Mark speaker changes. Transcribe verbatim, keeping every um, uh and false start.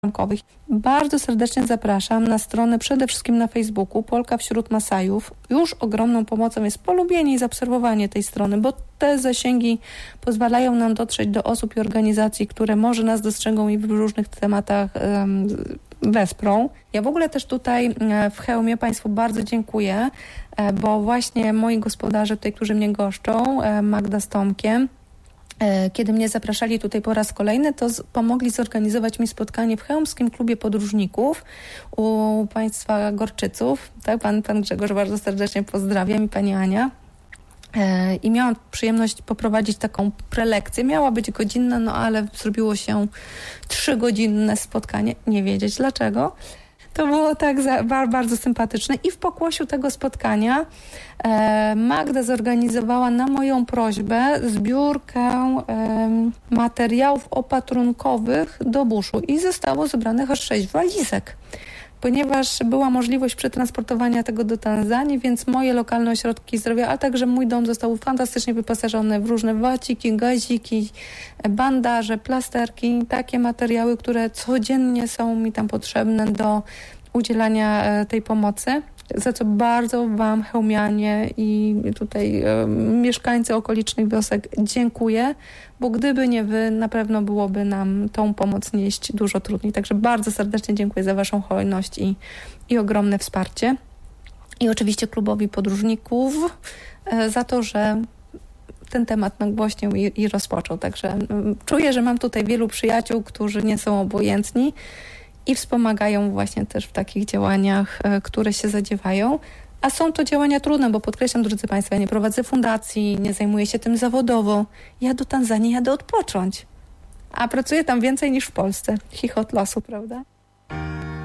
Speaker 1: Bardzo serdecznie zapraszam na stronę przede wszystkim na Facebooku Polka wśród Masajów. Już ogromną pomocą jest polubienie i zaobserwowanie tej strony, bo te zasięgi pozwalają nam dotrzeć do osób i organizacji, które może nas dostrzegą i w różnych tematach um, wesprą. Ja w ogóle też tutaj w Chełmie Państwu bardzo dziękuję, bo właśnie moi gospodarze tutaj, którzy mnie goszczą, Magda z Tomkiem, kiedy mnie zapraszali tutaj po raz kolejny, to z, pomogli zorganizować mi spotkanie w Chełmskim Klubie Podróżników u Państwa Gorczyców. Tak, pan, pan Grzegorz bardzo serdecznie pozdrawiam i pani Ania. E, I miałam przyjemność poprowadzić taką prelekcję. Miała być godzinna, no ale zrobiło się trzygodzinne spotkanie. Nie wiedzieć dlaczego. To było tak za, bardzo sympatyczne i w pokłosiu tego spotkania e, Magda zorganizowała na moją prośbę zbiórkę e, materiałów opatrunkowych do buszu i zostało zebranych aż sześć walizek. Ponieważ była możliwość przetransportowania tego do Tanzanii, więc moje lokalne ośrodki zdrowia, ale także mój dom został fantastycznie wyposażony w różne waciki, gaziki, bandaże, plasterki, takie materiały, które codziennie są mi tam potrzebne do udzielania tej pomocy, za co bardzo Wam, chełmianie i tutaj e, mieszkańcy okolicznych wiosek dziękuję, bo gdyby nie Wy, na pewno byłoby nam tą pomoc nieść dużo trudniej. Także bardzo serdecznie dziękuję za Waszą hojność i, i ogromne wsparcie. I oczywiście klubowi podróżników e, za to, że ten temat nagłośnił i, i rozpoczął. Także m, czuję, że mam tutaj wielu przyjaciół, którzy nie są obojętni i wspomagają właśnie też w takich działaniach, które się zadziewają. A są to działania trudne, bo podkreślam, drodzy Państwo, ja nie prowadzę fundacji, nie zajmuję się tym zawodowo. Ja do Tanzanii jadę odpocząć, a pracuję tam więcej niż w Polsce. Chichot losu, prawda?